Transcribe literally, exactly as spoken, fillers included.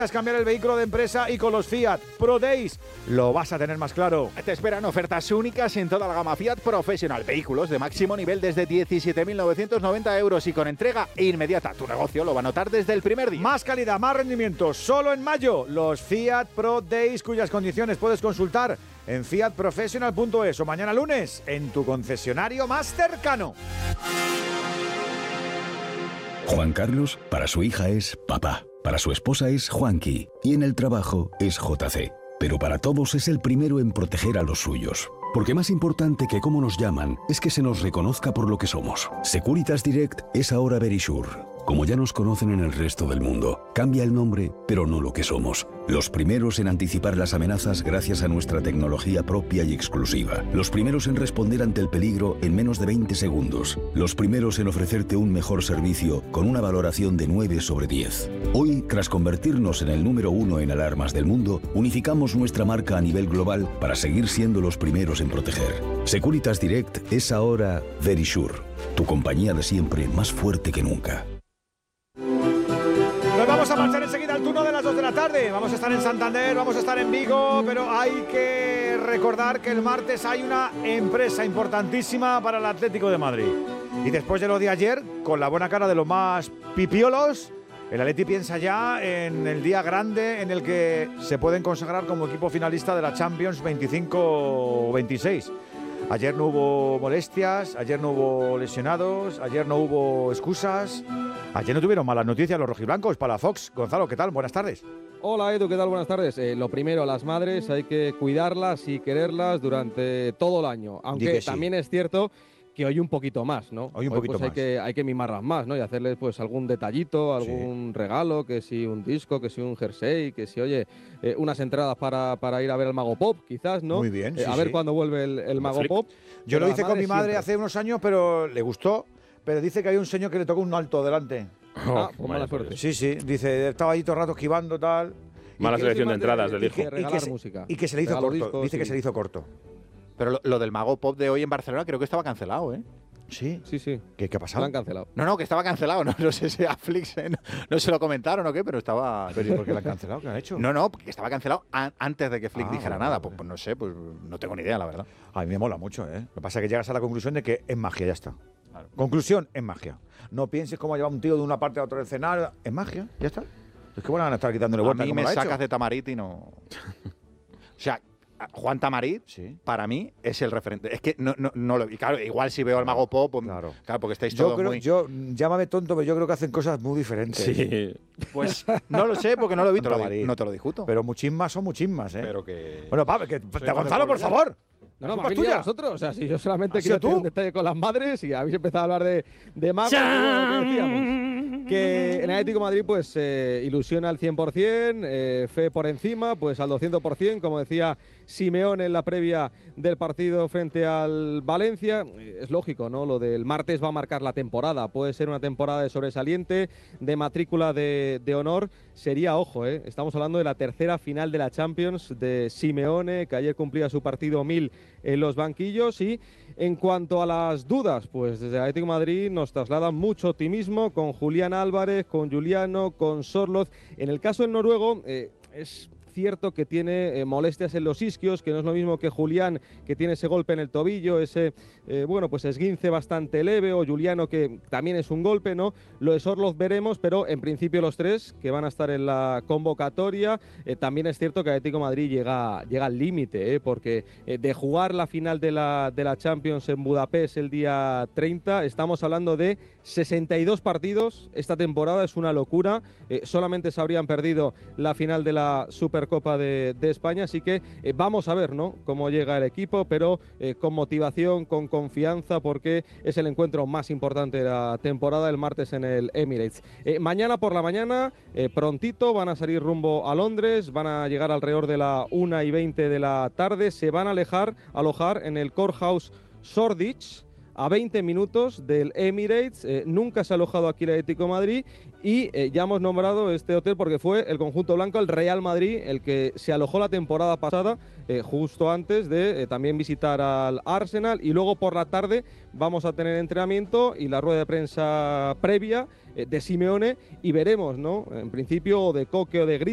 Cambiar el vehículo de empresa y con los Fiat Pro Days lo vas a tener más claro. Te esperan ofertas únicas en toda la gama Fiat Professional. Vehículos de máximo nivel desde diecisiete mil novecientos noventa euros y con entrega inmediata. Tu negocio lo va a notar desde el primer día. Más calidad, más rendimiento. Solo en mayo. Los Fiat Pro Days, cuyas condiciones puedes consultar en fiat professional punto es o mañana lunes en tu concesionario más cercano. Juan Carlos, para su hija es papá. Para su esposa es Juanqui y en el trabajo es J C. Pero para todos es el primero en proteger a los suyos. Porque más importante que cómo nos llaman es que se nos reconozca por lo que somos. Securitas Direct es ahora Verisure. Como ya nos conocen en el resto del mundo, cambia el nombre, pero no lo que somos. Los primeros en anticipar las amenazas gracias a nuestra tecnología propia y exclusiva. Los primeros en responder ante el peligro en menos de veinte segundos. Los primeros en ofrecerte un mejor servicio con una valoración de nueve sobre diez. Hoy, tras convertirnos en el número uno en alarmas del mundo, unificamos nuestra marca a nivel global para seguir siendo los primeros en proteger. Securitas Direct es ahora Verisure, tu compañía de siempre más fuerte que nunca. Nos vamos a marchar enseguida al turno de las dos de la tarde. Vamos a estar en Santander, vamos a estar en Vigo, pero hay que recordar que el martes hay una empresa importantísima para el Atlético de Madrid. Y después de lo de ayer, con la buena cara de los más pipiolos, el Atleti piensa ya en el día grande en el que se pueden consagrar como equipo finalista de la Champions veinticinco veintiséis. Ayer no hubo molestias, ayer no hubo lesionados, ayer no hubo excusas, ayer no tuvieron malas noticias los rojiblancos para Fox. Gonzalo, ¿qué tal? Buenas tardes. Hola Edu, ¿qué tal? Buenas tardes. Eh, lo primero, las madres hay que cuidarlas y quererlas durante todo el año, aunque sí. También es cierto que hoy un poquito más, ¿no? Hoy un hoy, poquito pues, más. Hay que, hay que mimarlas más, ¿no? Y hacerles pues algún detallito, algún sí. regalo, que si un disco, que si un jersey, que si, oye, eh, unas entradas para, para ir a ver el Mago Pop, quizás, ¿no? Muy bien, eh, sí, A ver sí. cuándo vuelve el, el Mago Flip. Pop. Yo lo hice con mi madre siempre. hace unos años, pero le gustó. Pero dice que hay un señor que le tocó un alto delante. Ah, oh, mala suerte. Sí, sí. Dice, estaba ahí todo el rato esquivando, tal. Mala selección de entradas de, del hijo. Y que, y que, se, y que se le hizo Regalo corto. Discos, dice sí. que se le hizo corto. Pero lo, lo del Mago Pop de hoy en Barcelona creo que estaba cancelado, ¿eh? Sí, sí, sí. ¿Qué, qué ha pasado? Lo han cancelado. No, no, que estaba cancelado. No, no sé si a Flix eh, no, no se lo comentaron o qué, pero estaba. ¿Pero y por qué lo han cancelado? ¿Qué han hecho? No, no, porque estaba cancelado an antes de que Flix ah, dijera vale, nada. vale. Pues, pues no sé, pues no tengo ni idea, la verdad. A mí me mola mucho, ¿eh? Lo que pasa es que llegas a la conclusión de que es magia, ya está. Claro. Conclusión, es magia. No pienses cómo lleva un tío de una parte a otra del escenario. Es magia, ya está. Es que bueno, van a estar quitándole vueltas. A mí me sacas de Tamarit y no. O sea. Juan Tamarit, sí. Para mí, es el referente. Es que no, no, no lo vi. Claro, igual si veo al Mago Pop, pues, claro. claro, porque estáis yo todos creo, muy… Yo, llámame tonto, pero yo creo que hacen cosas muy diferentes. Sí. Pues no lo sé, porque no lo he visto. No te lo discuto. Pero muchismas son muchismas, ¿eh? Pero que… Bueno, Pablo, que, te Gonzalo, por favor. No, no, más bien vosotros. O sea, si yo solamente quiero tener un detalle con las madres y habéis empezado a hablar de, de magos, que decíamos. Que en Atlético de Madrid, pues, eh, ilusiona al cien por cien, eh, fe por encima, pues al doscientos por cien, como decía Simeone en la previa del partido frente al Valencia. Es lógico, ¿no? Lo del martes va a marcar la temporada. Puede ser una temporada de sobresaliente, de matrícula de, de honor. Sería, ojo, ¿eh? Estamos hablando de la tercera final de la Champions de Simeone, que ayer cumplía su partido mil en los banquillos. Y en cuanto a las dudas, pues desde el Atlético de Madrid nos trasladan mucho optimismo con Julián Álvarez, con Juliano, con Sorloth. En el caso del noruego, eh, es cierto que tiene eh, molestias en los isquios, que no es lo mismo que Julián, que tiene ese golpe en el tobillo, ese, eh, bueno, pues esguince bastante leve, o Juliano, que también es un golpe, ¿no? Lo de Sorloth veremos, pero en principio los tres que van a estar en la convocatoria. Eh, también es cierto que Atlético de Madrid llega, llega al límite, ¿eh? Porque eh, de jugar la final de la, de la Champions en Budapest el día treinta, estamos hablando de sesenta y dos partidos. Esta temporada es una locura. Eh, solamente se habrían perdido la final de la Super Copa de, de España, así que eh, vamos a ver, ¿no?, cómo llega el equipo, pero eh, con motivación, con confianza, porque es el encuentro más importante de la temporada, el martes en el Emirates. Eh, mañana por la mañana, eh, prontito, van a salir rumbo a Londres, van a llegar alrededor de la una y veinte de la tarde, se van a alejar, alojar en el Courthouse Shoreditch, a veinte minutos del Emirates. Eh, nunca se ha alojado aquí el Atlético de Madrid y eh, ya hemos nombrado este hotel porque fue el conjunto blanco, el Real Madrid, el que se alojó la temporada pasada, eh, justo antes de eh, también visitar al Arsenal, y luego por la tarde vamos a tener entrenamiento y la rueda de prensa previa eh, de Simeone, y veremos, ¿no?, en principio, de Coque o de Griezmann,